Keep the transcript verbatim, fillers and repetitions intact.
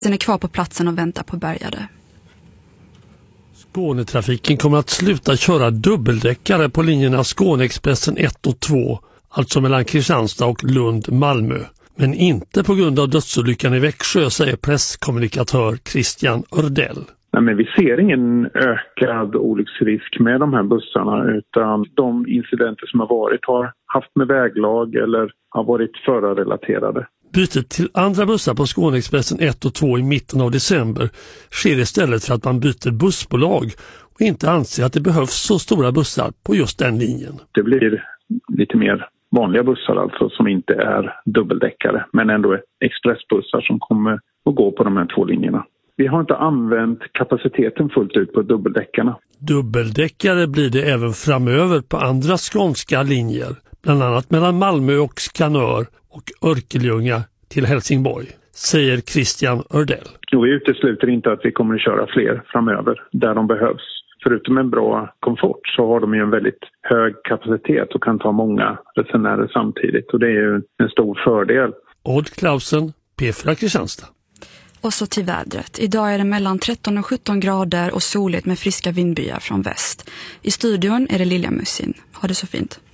Den är kvar på platsen och väntar på bärgare. Skånetrafiken kommer att sluta köra dubbeldäckare på linjerna Skåneexpressen ett och två, alltså mellan Kristianstad och Lund-Malmö. Men inte på grund av dödsolyckan i Växjö, säger presskommunikatör Christian Ördell. Nej, men vi ser ingen ökad olycksrisk med de här bussarna, utan de incidenter som har varit har haft med väglag eller har varit förarrelaterade. Bytet till andra bussar på Skåneexpressen ett och två i mitten av december sker istället för att man byter bussbolag och inte anser att det behövs så stora bussar på just den linjen. Det blir lite mer vanliga bussar alltså som inte är dubbeldäckare, men ändå expressbussar som kommer att gå på de här två linjerna. Vi har inte använt kapaciteten fullt ut på dubbeldäckarna. Dubbeldäckare blir det även framöver på andra skånska linjer, bland annat mellan Malmö och Skanör och Örkelljunga till Helsingborg, säger Christian Ördell. Jo, vi utesluter inte att vi kommer att köra fler framöver där de behövs. Förutom en bra komfort så har de ju en väldigt hög kapacitet och kan ta många resenärer samtidigt, och det är ju en stor fördel. Odd Klausen, P fyra Kristianstad. Och så till vädret. Idag är det mellan tretton och sjutton grader och soligt med friska vindbyar från väst. I studion är det Lilja Mussin. Ha det så fint.